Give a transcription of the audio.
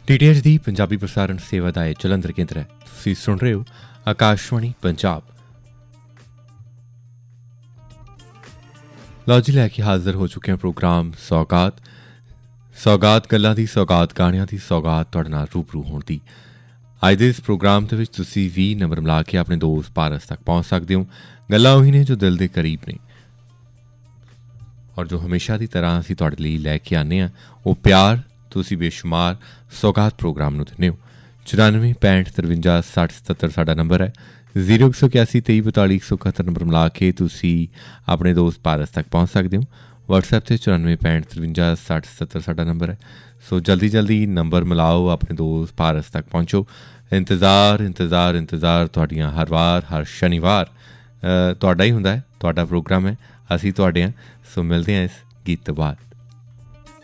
DTH ਦੀ ਪੰਜਾਬੀ ਪ੍ਰਸਾਰਣ ਸੇਵਾ ਦਾ ਇਹ ਜਲੰਧਰ ਕੇਂਦਰ ਹੈ। ਤੁਸੀਂ ਸੁਣ ਰਹੇ ਹੋ ਆਕਾਸ਼ਵਾਣੀ ਪੰਜਾਬ। ਲਓ ਜੀ, ਲੈ ਕੇ ਹਾਜ਼ਰ ਹੋ ਚੁੱਕੇ ਹਾਂ ਪ੍ਰੋਗਰਾਮ ਸੌਗਾਤ ਗੱਲਾਂ ਦੀ, ਸੌਗਾਤ ਗਾਣਿਆਂ ਦੀ, ਸੌਗਾਤ ਤੁਹਾਡੇ ਨਾਲ ਰੂਬਰੂ ਹੋਣ ਦੀ। ਅੱਜ ਦੇ ਇਸ ਪ੍ਰੋਗਰਾਮ ਦੇ ਵਿੱਚ ਤੁਸੀਂ 20 ਨੰਬਰ ਮਿਲਾ ਕੇ ਆਪਣੇ ਦੋਸਤ ਪਾਰਸ ਤੱਕ ਪਹੁੰਚ ਸਕਦੇ ਹੋ। ਗੱਲਾਂ ਉਹੀ ਨੇ ਜੋ ਦਿਲ ਦੇ ਕਰੀਬ ਨੇ, ਔਰ ਜੋ ਹਮੇਸ਼ਾ ਦੀ ਤਰ੍ਹਾਂ ਅਸੀਂ ਤੁਹਾਡੇ ਲਈ ਲੈ ਕੇ ਆਉਂਦੇ ਹਾਂ ਉਹ ਪਿਆਰ ਤੁਸੀਂ ਬੇਸ਼ੁਮਾਰ ਸੌਗਾਤ ਪ੍ਰੋਗਰਾਮ ਨੂੰ ਦਿੰਦੇ ਹੋ। 94 65 53 60 77 ਸਾਡਾ ਨੰਬਰ ਹੈ। 0181 23 42 171 ਨੰਬਰ ਮਿਲਾ ਕੇ ਤੁਸੀਂ ਆਪਣੇ ਦੋਸਤ ਪਾਰਸ ਤੱਕ ਪਹੁੰਚ ਸਕਦੇ ਹੋ। WhatsApp 'ਤੇ 94 65 53 60 77 ਸਾਡਾ ਨੰਬਰ ਹੈ। ਸੋ ਜਲਦੀ ਨੰਬਰ ਮਿਲਾਓ, ਆਪਣੇ ਦੋਸਤ ਪਾਰਸ ਤੱਕ ਪਹੁੰਚੋ। ਇੰਤਜ਼ਾਰ ਤੁਹਾਡੀਆਂ ਹਰ ਵਾਰ ਹਰ ਸ਼ਨੀਵਾਰ ਤੁਹਾਡਾ ਹੀ ਹੁੰਦਾ ਹੈ, ਤੁਹਾਡਾ ਪ੍ਰੋਗਰਾਮ ਹੈ, ਅਸੀਂ ਤੁਹਾਡੇ ਹਾਂ। ਸੋ ਮਿਲਦੇ ਹਾਂ ਇਸ ਗੀਤ ਤੋਂ ਬਾਅਦ।